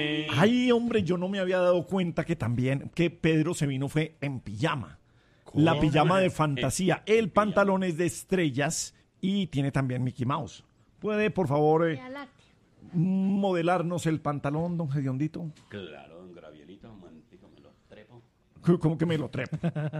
Ay, hombre, yo no me había dado cuenta que Pedro se vino fue en pijama. La pijama de fantasía. El pantalón es de estrellas y tiene también Mickey Mouse. ¿Puede, por favor, modelarnos el pantalón, don Gediondito? Claro, don Gravielito, un momentico, me lo trepo. ¿Cómo que me lo trepo?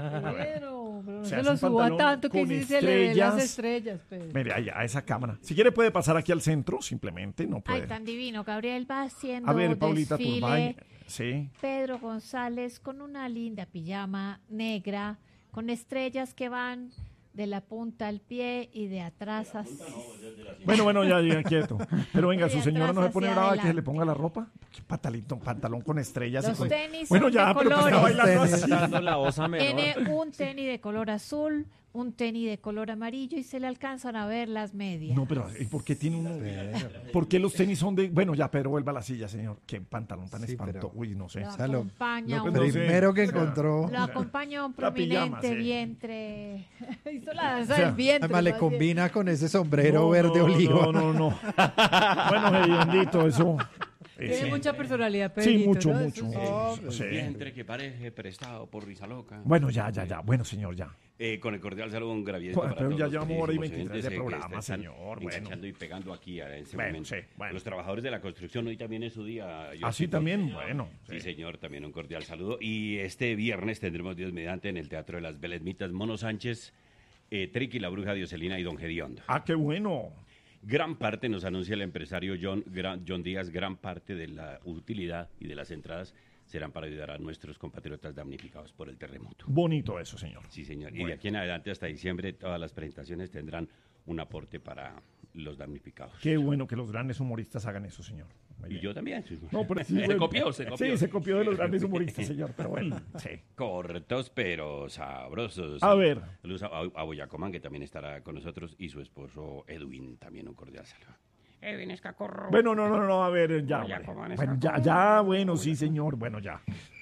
Pero no Se se hace lo un suba pantalón tanto que con sí se le ven las estrellas. estrellas, Pedro. Mire, allá, a esa cámara. Si quiere puede pasar aquí al centro, simplemente, no puede. Ay, tan divino. Gabriel va haciendo A ver, Paulita desfile. Turbay. Sí. Pedro González con una linda pijama negra, con estrellas que van de la punta al pie y de atrás hacia... Bueno, ya, quieto. Pero venga, De su señora no se atrás pone hacia brava que se le adelante. ponga la ropa. ¿Qué pantalón con estrellas? Los y con... tenis Bueno, son ya, de pero que está colores. bailando así. Dando la osa menor. Tiene un tenis de color azul, un tenis de color amarillo y se le alcanzan a ver las medias. No, pero ¿y por qué tiene uno? ¿Por qué los tenis son de...? Bueno, ya, Pedro, vuelva a la silla, señor. Qué pantalón tan Sí, espantoso. pero- Uy, no sé. Lo sea, lo acompaña un, primero que o sea, encontró. lo acompaña un La pijama, prominente sí. vientre. Hizo la danza O sea, del vientre. Además, le más bien. combina con ese sombrero No, verde no, oliva. No. Bueno, Gediondito, eso... Tiene sí. mucha personalidad, Sí, Pedrito, mucho, ¿no? mucho. Eso Sí. Vientre que parece prestado por Risa Loca. Bueno, ya. Bueno, señor, ya. Con el cordial saludo, don Gravielito. Joder, para pero ya todos los llevamos hora y queridísimos 23 de oyentes, programa, que están señor, bueno. enganchando y pegando aquí en ese Bueno, momento. sí, bueno. Los trabajadores de la construcción, hoy también es su día. Así Josito. también, bueno. Sí, señor, también un cordial saludo. Y este viernes tendremos Dios mediante en el Teatro de las Belemnitas Mono Sánchez, Triqui, la Bruja Dioselina y Don Gediondo. Ah, qué bueno. Gran parte, nos anuncia el empresario John Díaz, gran parte de la utilidad y de las entradas serán para ayudar a nuestros compatriotas damnificados por el terremoto. Bonito eso, señor. Sí, señor. Y Bueno. de aquí en adelante hasta diciembre todas las presentaciones tendrán un aporte para los damnificados. Qué bueno que los grandes humoristas hagan eso, señor. Muy Y bien. yo también. No, pero sí, Se bueno. copió. Sí, se copió de los grandes humoristas, señor, pero bueno. Sí. Cortos pero sabrosos. A ver. Saludos a Boyacomán, que también estará con nosotros, y su esposo Edwin, también un cordial saludo. Edwin Escacorro. Bueno, no, a ver, ya. Ya, hombre. como van a Bueno, estar- ya, bueno, sí, señor, bueno, ya.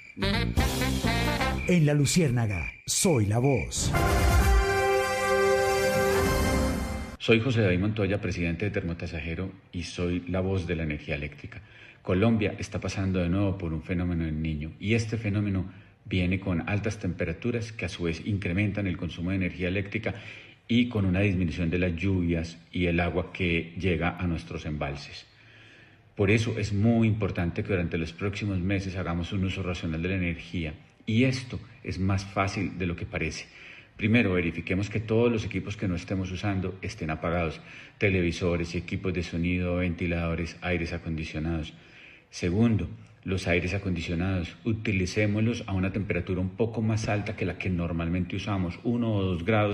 En La Luciérnaga, soy la voz. Soy José David Montoya, presidente de Termotasajero, y soy la voz de la energía eléctrica. Colombia está pasando de nuevo por un fenómeno del Niño, y este fenómeno viene con altas temperaturas que a su vez incrementan el consumo de energía eléctrica y con una disminución de las lluvias y el agua que llega a nuestros embalses. Por eso es muy importante que durante los próximos meses hagamos un uso racional de la energía, y esto es más fácil de lo que parece. Primero, verifiquemos que todos los equipos que no estemos usando estén apagados: televisores, equipos de sonido, ventiladores, aires acondicionados. Segundo, los aires acondicionados, utilicémoslos a una temperatura un poco más alta que la que normalmente usamos, 1 o 2 grados